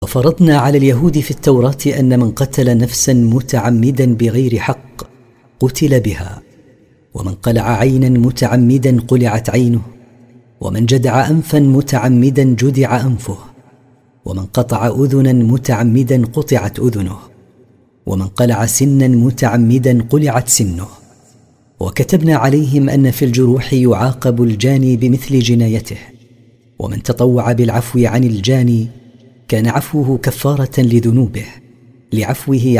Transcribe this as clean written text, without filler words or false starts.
وفرضنا على اليهود في التوراة أن من قتل نفسا متعمدا بغير حق قتل بها، ومن قلع عينا متعمدا قلعت عينه، ومن جدع أنفا متعمدا جدع أنفه، ومن قطع أذنا متعمدا قطعت أذنه، ومن قلع سنا متعمدا قلعت سنه. وكتبنا عليهم أن في الجروح يعاقب الجاني بمثل جنايته، ومن تطوع بالعفو عن الجاني كان عفوه كفارة لذنوبه، لعفوه